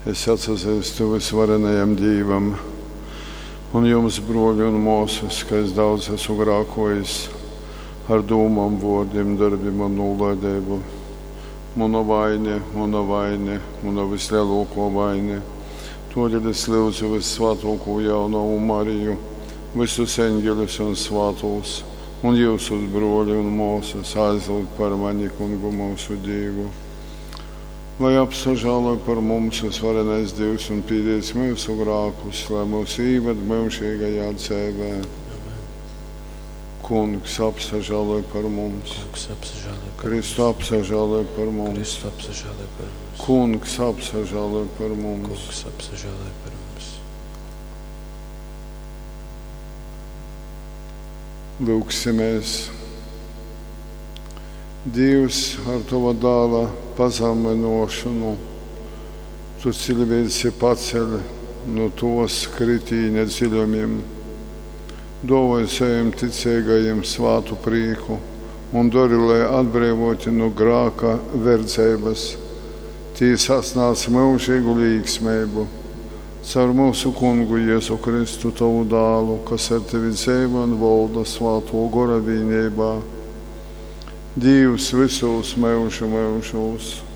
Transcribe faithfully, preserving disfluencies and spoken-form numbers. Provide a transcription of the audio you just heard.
Es atsazīstu visvarenajam Dievam un jums, broļi un mūsas, ka es daudz esmu grākojis ar dūmām, vārdiem, darbiem un nolaidību. Mana vaina, mana vaina, mana vislielākā vaina. Todēļ es lūdzu visvētāko jauno Mariju, visus eņģeļus un svētos, un jūsus, broļi un mūsas, aizlūgt par mani, kungu mūsu Dievu. Lai apsažāloj par mums visvarenais Dievs un pīdīs mūsu grākus, lai mūs īved mūžīgajā dzīvē. Kungs apsažāloj par mums. Kristu apsažāloj par mums. Kungs apsažāloj par mums. Lūksimies. Dievs, ar Tava dāla pazeminošanu, Tu cilvēci paceli no tos kritīņa dziļumiem, dāvāj saviem ticīgajiem svātu prieku un dari, lai atbrīvoti no grāka verdzības, Tī sasnāc mūžīgu līgsmību, caur mūsu kungu Jēzu Kristu, Tavu dālu, kas ar Tevi dzīvo un valda svāto gora vienībā, Dievs visos mūžu mūžos.